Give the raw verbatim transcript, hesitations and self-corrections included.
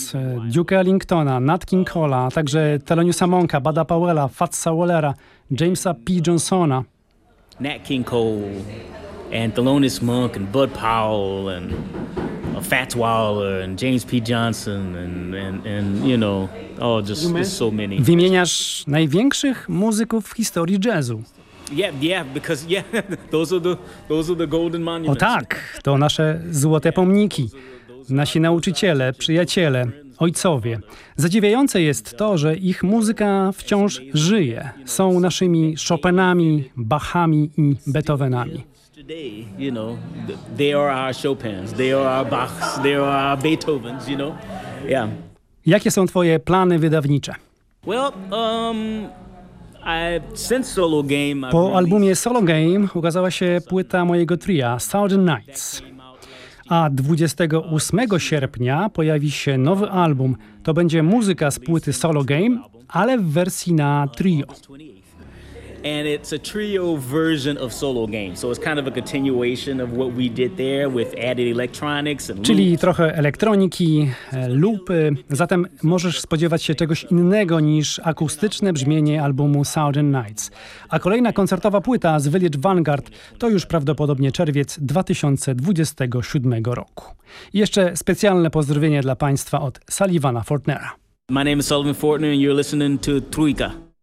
Rogers, Duke Ellingtona, Nat King Cole'a, a także Theloniousa Monka, Budda Powella, Fatsa Wallera, Jamesa P. Johnsona. Nat King Cole and Thelonious Monk and Bud Powell and uh, Fats Waller and James P. Johnson and, and, and you know, oh, just, just so many. Wymieniasz największych muzyków w historii jazzu. Yeah, yeah, because yeah, those are the those are the golden monuments. O tak, to nasze złote pomniki. Nasi nauczyciele, przyjaciele, ojcowie. Zadziwiające jest to, że ich muzyka wciąż żyje. Są naszymi Chopinami, Bachami i Beethovenami. Today, you know, they are our Chopins, they are our Bachs, they are our Beethovens, you know. Yeah. Jakie są twoje plany wydawnicze? Well, um I, since Solo Game, po albumie Solo Game ukazała się płyta mojego tria Southern Nights. A dwudziestego ósmego sierpnia pojawi się nowy album. To będzie muzyka z płyty Solo Game, ale w wersji na trio. And it's a trio version of Solo Game. So it's kind of a continuation of what we did there with added electronics and Czyli loops. trochę elektroniki, loopy. Zatem możesz spodziewać się czegoś innego niż akustyczne brzmienie albumu Southern Nights. A kolejna koncertowa płyta z Village Vanguard to już prawdopodobnie czerwiec dwa tysiące dwudziestego siódmego roku. I jeszcze specjalne pozdrowienie dla Państwa od Sullivana Fortnera. My name is Sullivan Fortner and you're listening to Trójka.